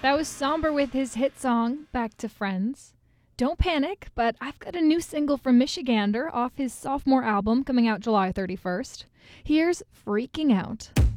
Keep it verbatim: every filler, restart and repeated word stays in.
That was Somber with his hit song, Back to Friends. Don't panic, but I've got a new single from Michigander off his sophomore album coming out July thirty-first. Here's Freaking Out.